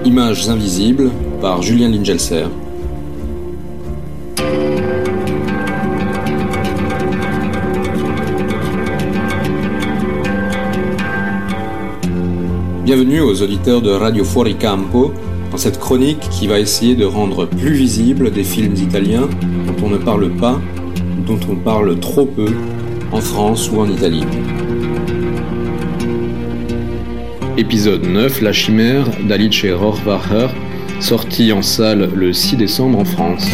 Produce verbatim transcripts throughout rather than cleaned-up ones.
Images invisibles par Julien Lingelser. Bienvenue aux auditeurs de Radio Fuori Campo, dans cette chronique qui va essayer de rendre plus visibles des films italiens dont on ne parle pas, dont on parle trop peu, en France ou en Italie. Épisode neuf, La Chimère d'Alice Rohrwacher, sorti en salle le six décembre en France.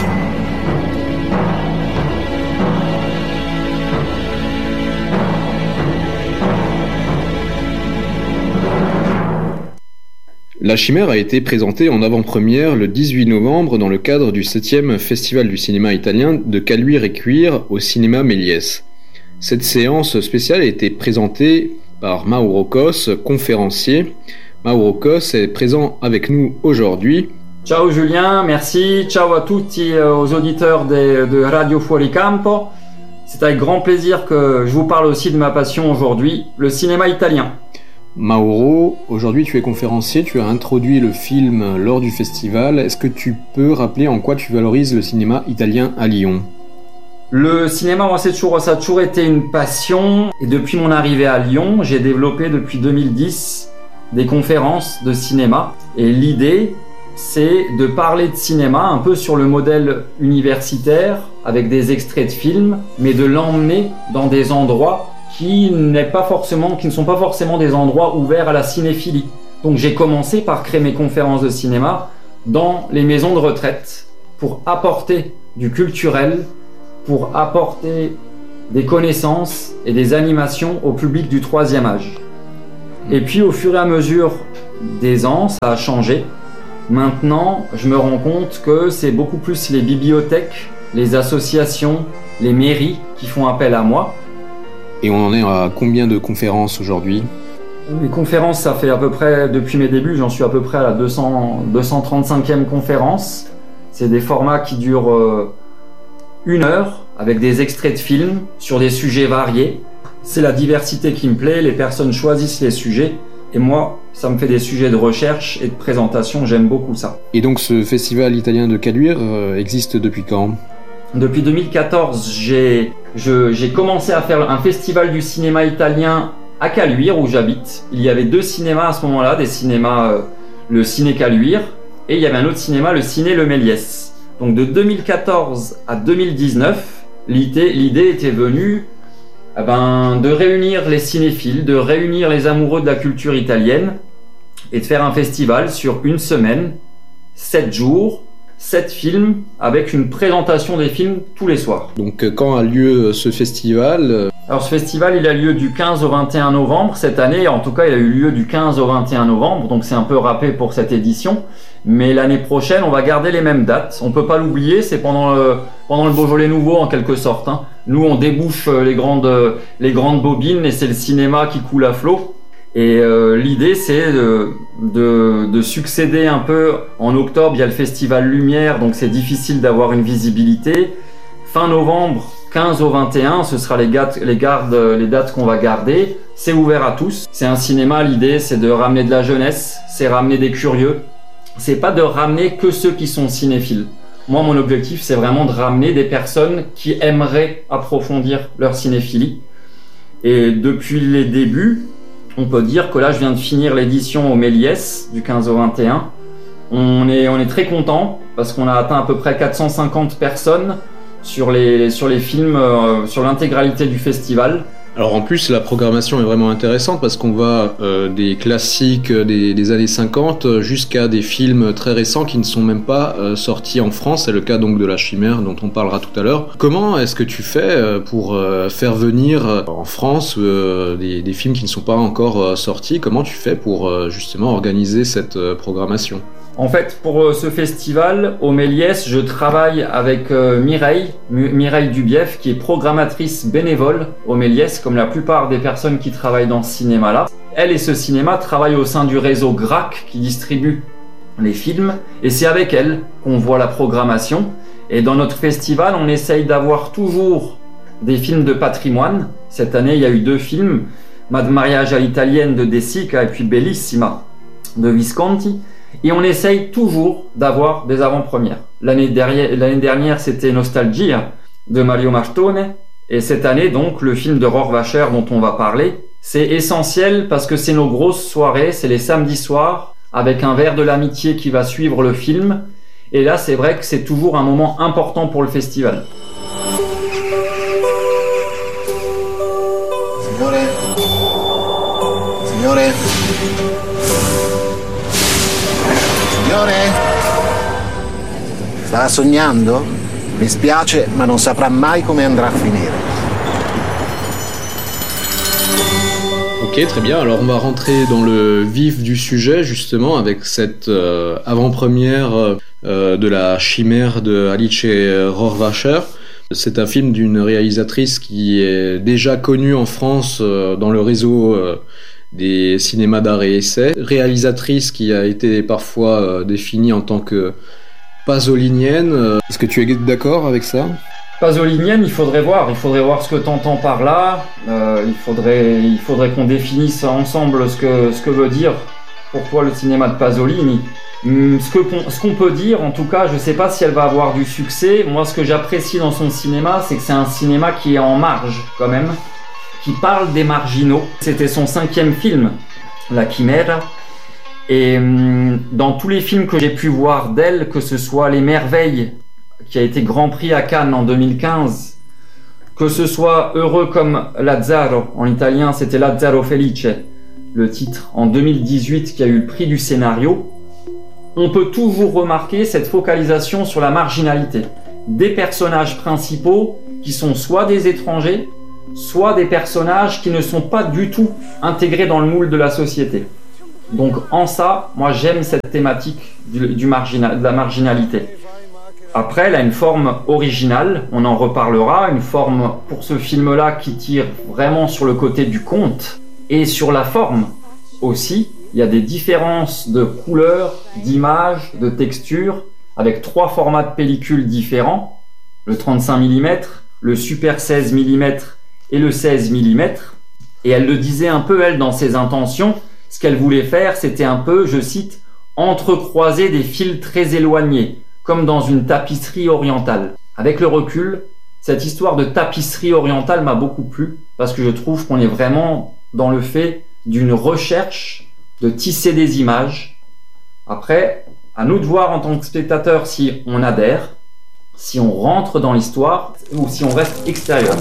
La Chimère a été présentée en avant-première le dix-huit novembre dans le cadre du septième Festival du cinéma italien de Caluire et Cuire au cinéma Méliès. Cette séance spéciale a été présentée par Mauro Cos, conférencier. Mauro Cos est présent avec nous aujourd'hui. Ciao Julien, merci. Ciao à tutti aux auditeurs de, de Radio Fuori Campo. C'est avec grand plaisir que je vous parle aussi de ma passion aujourd'hui, le cinéma italien. Mauro, aujourd'hui tu es conférencier, tu as introduit le film lors du festival. Est-ce que tu peux rappeler en quoi tu valorises le cinéma italien à Lyon ? Le cinéma, moi, c'est toujours, ça a toujours été une passion. Et depuis mon arrivée à Lyon, j'ai développé depuis deux mille dix des conférences de cinéma. Et l'idée, c'est de parler de cinéma un peu sur le modèle universitaire, avec des extraits de films, mais de l'emmener dans des endroits qui, n'est pas forcément, qui ne sont pas forcément des endroits ouverts à la cinéphilie. Donc j'ai commencé par créer mes conférences de cinéma dans les maisons de retraite pour apporter du culturel, pour apporter des connaissances et des animations au public du troisième âge. Et puis au fur et à mesure des ans, ça a changé. Maintenant, je me rends compte que c'est beaucoup plus les bibliothèques, les associations, les mairies qui font appel à moi. Et on en est à combien de conférences aujourd'hui ? Les conférences, ça fait à peu près, depuis mes débuts, j'en suis à peu près à la deux cents, deux cent trente-cinquième conférence. C'est des formats qui durent euh, une heure, avec des extraits de films sur des sujets variés. C'est la diversité qui me plaît, les personnes choisissent les sujets. Et moi, ça me fait des sujets de recherche et de présentation, j'aime beaucoup ça. Et donc ce festival italien de Caluire euh, existe depuis quand ? Depuis deux mille quatorze, j'ai, je, j'ai commencé à faire un festival du cinéma italien à Caluire, où j'habite. Il y avait deux cinémas à ce moment-là, des cinémas, euh, le Ciné Caluire, et il y avait un autre cinéma, le Ciné Le Méliès. Donc de deux mille quatorze à deux mille dix-neuf, l'idée, l'idée était venue eh ben, de réunir les cinéphiles, de réunir les amoureux de la culture italienne, et de faire un festival sur une semaine, sept jours, sept films, avec une présentation des films tous les soirs. Donc quand a lieu ce festival ? Alors ce festival, il a lieu du quinze au vingt et un novembre cette année, en tout cas il a eu lieu du quinze au vingt et un novembre, donc c'est un peu râpé pour cette édition, mais l'année prochaine on va garder les mêmes dates, on peut pas l'oublier, c'est pendant le, pendant le Beaujolais nouveau en quelque sorte, hein. Nous on débouche les grandes, les grandes bobines et c'est le cinéma qui coule à flot. Et euh, l'idée c'est de, de, de succéder un peu. En octobre il y a le festival Lumière, donc c'est difficile d'avoir une visibilité. Fin novembre, quinze au vingt et un, ce sera les, gardes, les, gardes, les dates qu'on va garder. C'est ouvert à tous. C'est un cinéma, l'idée c'est de ramener de la jeunesse, c'est ramener des curieux. C'est pas de ramener que ceux qui sont cinéphiles. Moi mon objectif c'est vraiment de ramener des personnes qui aimeraient approfondir leur cinéphilie. Et depuis les débuts, on peut dire que là, je viens de finir l'édition au Méliès, du quinze au vingt et un. On est, on est très content parce qu'on a atteint à peu près quatre cent cinquante personnes sur les, sur les films, euh, sur l'intégralité du festival. Alors en plus, la programmation est vraiment intéressante parce qu'on va euh, des classiques des, des années cinquante jusqu'à des films très récents qui ne sont même pas euh, sortis en France. C'est le cas donc de La Chimère dont on parlera tout à l'heure. Comment est-ce que tu fais euh, pour euh, faire venir euh, en France euh, des, des films qui ne sont pas encore euh, sortis ? Comment tu fais pour euh, justement organiser cette euh, programmation ? En fait, pour ce festival, au Méliès, je travaille avec euh, Mireille, Mireille Dubief, qui est programmatrice bénévole au Méliès, comme la plupart des personnes qui travaillent dans ce cinéma-là. Elle et ce cinéma travaillent au sein du réseau G R A C, qui distribue les films, et c'est avec elle qu'on voit la programmation. Et dans notre festival, on essaye d'avoir toujours des films de patrimoine. Cette année, il y a eu deux films, Mad Mariage à l'italienne de De Sica et puis Bellissima de Visconti. Et on essaye toujours d'avoir des avant-premières. L'année dernière, l'année dernière c'était Nostalgia de Mario Martone. Et cette année, donc, le film de Rohrwacher dont on va parler, c'est essentiel parce que c'est nos grosses soirées, c'est les samedis soirs, avec un verre de l'amitié qui va suivre le film. Et là, c'est vrai que c'est toujours un moment important pour le festival. Signore? Signore? Signore? Stava sognando? Mi spiace, ma non saprà mai come andrà a finire. Ok, très bien. Alors on va rentrer dans le vif du sujet justement avec cette euh, avant-première euh, de La Chimère de Alice Rohrwacher. C'est un film d'une réalisatrice qui est déjà connue en France euh, dans le réseau euh, des cinémas d'art et essai. Réalisatrice qui a été parfois euh, définie en tant que pasolinienne. Est-ce que tu es d'accord avec ça ? Pasolinienne, il faudrait voir, il faudrait voir ce que tu entends par là, euh, il faudrait, il faudrait qu'on définisse ensemble ce que, ce que veut dire pour toi le cinéma de Pasolini. Ce, que, ce qu'on peut dire, en tout cas, je ne sais pas si elle va avoir du succès. Moi, ce que j'apprécie dans son cinéma, c'est que c'est un cinéma qui est en marge, quand même, qui parle des marginaux. C'était son cinquième film, La Chimère. Et dans tous les films que j'ai pu voir d'elle, que ce soit Les Merveilles, qui a été Grand Prix à Cannes en deux mille quinze, que ce soit Heureux comme Lazzaro, en italien c'était Lazzaro Felice, le titre, en deux mille dix-huit, qui a eu le prix du scénario, on peut toujours remarquer cette focalisation sur la marginalité des personnages principaux qui sont soit des étrangers, soit des personnages qui ne sont pas du tout intégrés dans le moule de la société. Donc en ça, moi j'aime cette thématique du, du marginal, de la marginalité. Après, elle a une forme originale, on en reparlera, une forme pour ce film-là qui tire vraiment sur le côté du conte et sur la forme aussi. Il y a des différences de couleurs, d'images, de textures, avec trois formats de pellicule différents, le trente-cinq millimètres, le Super seize millimètres et le seize millimètres. Et elle le disait un peu, elle, dans ses intentions, ce qu'elle voulait faire, c'était un peu, je cite, « entrecroiser des fils très éloignés », comme dans une tapisserie orientale. Avec le recul, cette histoire de tapisserie orientale m'a beaucoup plu, parce que je trouve qu'on est vraiment dans le fait d'une recherche de tisser des images. Après, à nous de voir en tant que spectateur si on adhère, si on rentre dans l'histoire, ou si on reste extérieur.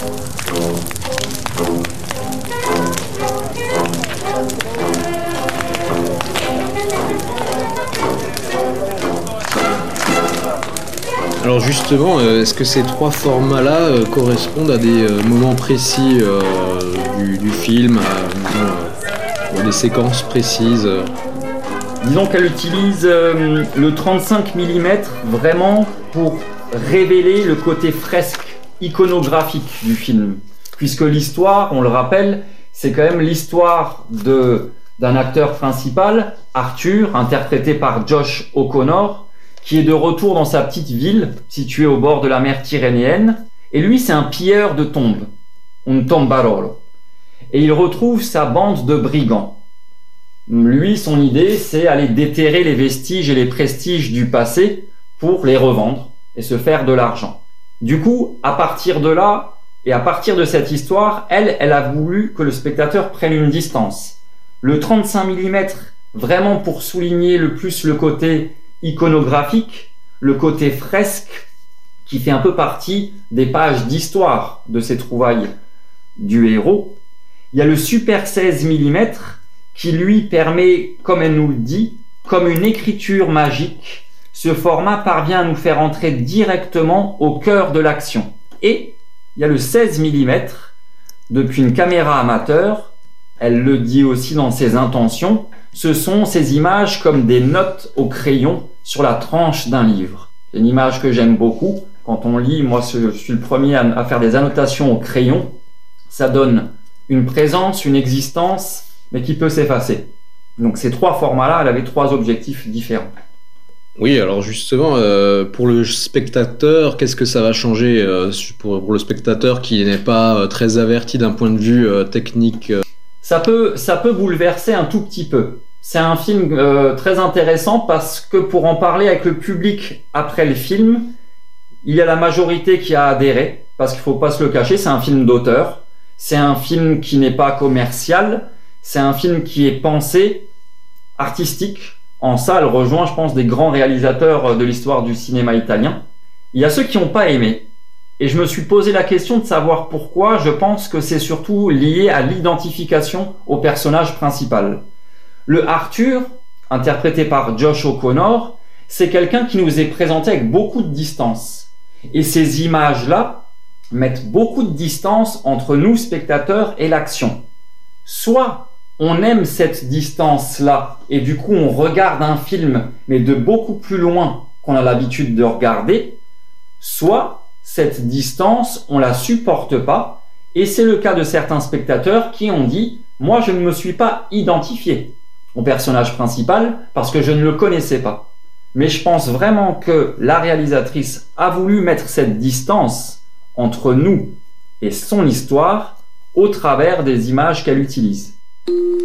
Alors justement, est-ce que ces trois formats-là euh, correspondent à des euh, moments précis euh, du, du film, à, à des séquences précises euh... Disons qu'elle utilise euh, le trente-cinq millimètres vraiment pour révéler le côté fresque, iconographique du film. Puisque l'histoire, on le rappelle, c'est quand même l'histoire de, d'un acteur principal, Arthur, interprété par Josh O'Connor, qui est de retour dans sa petite ville, située au bord de la mer Tyrrhénienne. Et lui, c'est un pilleur de tombes, un tombarolo. Et il retrouve sa bande de brigands. Lui, son idée, c'est aller déterrer les vestiges et les prestiges du passé pour les revendre et se faire de l'argent. Du coup, à partir de là, et à partir de cette histoire, elle, elle a voulu que le spectateur prenne une distance. Le trente-cinq millimètres, vraiment pour souligner le plus le côté iconographique, le côté fresque, qui fait un peu partie des pages d'histoire de ces trouvailles du héros. Il y a le Super seize millimètres, qui lui permet, comme elle nous le dit, comme une écriture magique, ce format parvient à nous faire entrer directement au cœur de l'action. Et il y a le seize millimètres, depuis une caméra amateur, elle le dit aussi dans ses intentions, ce sont ces images comme des notes au crayon sur la tranche d'un livre. C'est une image que j'aime beaucoup. Quand on lit, moi je suis le premier à faire des annotations au crayon, ça donne une présence, une existence, mais qui peut s'effacer. Donc ces trois formats-là, elle avait trois objectifs différents. Oui, alors justement, euh, pour le spectateur, qu'est-ce que ça va changer euh, pour, pour le spectateur qui n'est pas euh, très averti d'un point de vue euh, technique euh... Ça peut, ça peut bouleverser un tout petit peu. C'est un film euh, très intéressant parce que pour en parler avec le public après le film, il y a la majorité qui a adhéré, parce qu'il ne faut pas se le cacher, c'est un film d'auteur, c'est un film qui n'est pas commercial, c'est un film qui est pensé, artistique. En ça, elle rejoint, je pense, des grands réalisateurs de l'histoire du cinéma italien. Il y a ceux qui n'ont pas aimé, et je me suis posé la question de savoir pourquoi. Je pense que c'est surtout lié à l'identification au personnage principal. Le Arthur, interprété par Josh O'Connor, c'est quelqu'un qui nous est présenté avec beaucoup de distance. Et ces images-là mettent beaucoup de distance entre nous, spectateurs, et l'action. Soit on aime cette distance-là, et du coup on regarde un film, mais de beaucoup plus loin qu'on a l'habitude de regarder, soit cette distance, on la supporte pas, et c'est le cas de certains spectateurs qui ont dit « Moi, je ne me suis pas identifié au personnage principal parce que je ne le connaissais pas. » Mais je pense vraiment que la réalisatrice a voulu mettre cette distance entre nous et son histoire au travers des images qu'elle utilise.